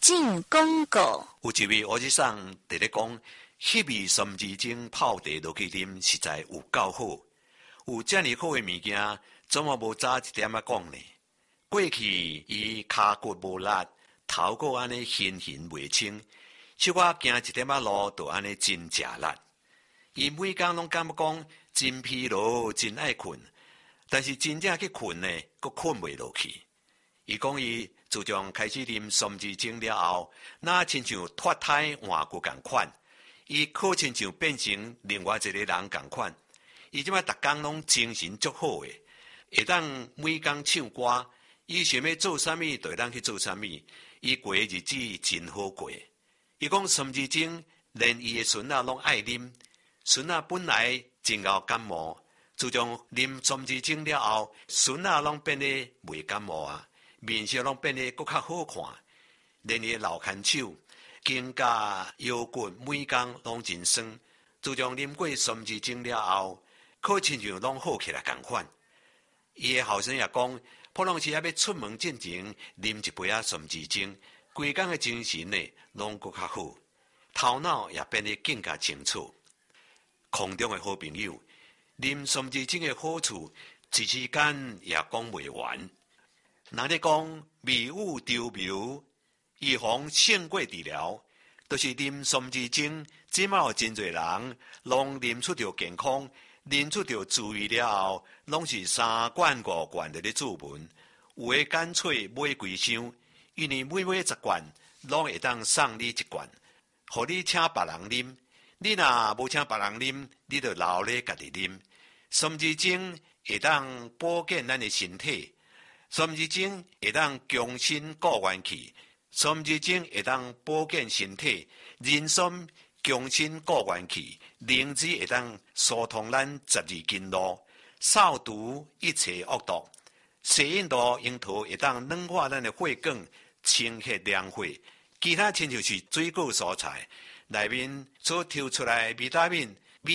进广告。 有一位学生在咧讲，迄味参枝精泡茶落去啉，实在有够好。有遮尔好的物件，怎么无早一点仔讲呢？过去伊骹骨无力，头骨安尼形形袂清，小可行一点仔路，就安尼真食力。伊每工拢感觉讲真疲劳，真爱困，但是真正去困呢，佫困袂落去。伊讲伊自从开始啉参枝精了后，那亲像脱胎换骨共款，伊可亲像变成另外一个人共款。伊即摆逐工拢精神足好诶，会当每工唱歌，伊想要做啥物就会当去做啥物，伊过诶日子真好过。伊讲参枝精连伊诶孙仔拢爱啉，孙仔本来真熬感冒，自从啉参枝精了后，孙仔拢变得袂感冒啊，面色拢变得佫较好看，连伊老牵手、肩胛、腰骨每工拢真酸。自从啉过参枝精了后，可亲像拢好起来共款。伊诶后生也讲，普通时要出门进前啉一杯参枝精，规工诶精神呢拢佫较好，头脑也变得更加清楚。空中诶好朋友，啉参枝精诶好处，一时间也讲袂完。若咧讲微物丢苗，预防胜过治疗，就是啉参枝精。即卖有真侪人拢啉出着健康，啉出着注意了后，拢是3罐5罐在咧注文，有诶干脆买几箱，因为每10罐拢会当送你1罐，互你请别人啉。你若无请别人啉，你就留咧家己啉。参枝精会当保健咱诶身体，参枝精会当强身固元气，参枝精会当保健身体，人参强身固元气，灵芝会当疏通咱12经络，扫除一切恶毒。西印度樱桃会当软化咱的血管，清血凉血。其他亲像是水果蔬菜内面所抽出来的维他命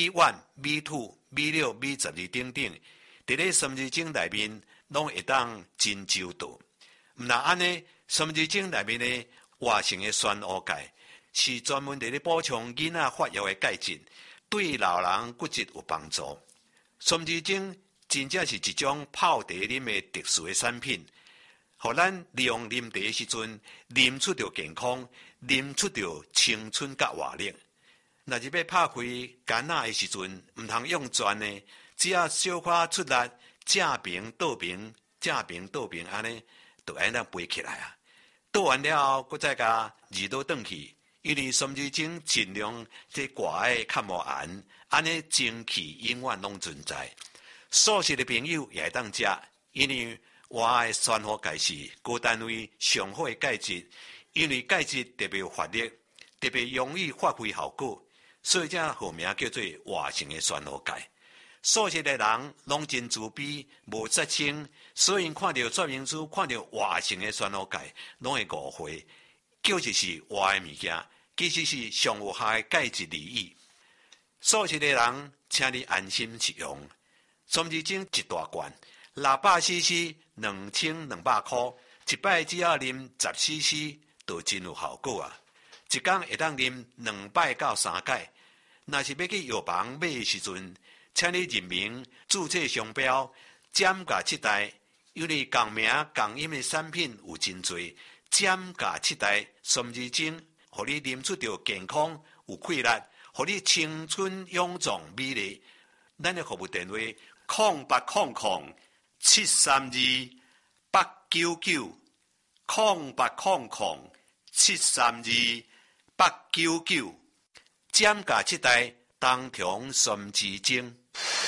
B1、B2、B6、B12等等，伫咧参枝精内面拢会当真周到。毋那安尼，参枝精内面的活性的酸乌钙是专门伫咧补充囡仔发育的钙质，对老人骨质有帮助。参枝精真正是一种泡茶啉的特殊的产品，互咱利用啉茶的时阵，啉出着健康，啉出着青春甲活力。若是要拍开干仔的时阵，毋通用钻的，只要小可出力，正平倒平，正平倒平安尼，就安尼飞起来啊！倒完了后，佫再甲二倒转去。因为参枝精尽量这挂的较无盐，安尼精气永远拢存在。素食的朋友也会当食，因为活的酸活钙是高单位上好的钙质，因为钙质特别有活力，特别容易发挥效果，所以才号名叫做活性的酸活钙。素食的人拢真自卑，无杀生，所以看到说明书，看到活性的酸活钙，拢会误会。叫就是活的物件，其实是上有效的钙质利益。素食的人，请你安心食用。参枝精一大罐，600cc， 2200块，一摆只要啉10cc， 就真有效果啊！一天会当啉2摆到3摆。若是要去药房买的时阵，请你认明注册商标，减价7代，因为共名共音的产品有真多。减价7代参枝精，互你啉出着健康有气力，互你青春永壮美丽。咱的服务电话：0800-732-899，0800-732-899，减价7代冬虫参枝精。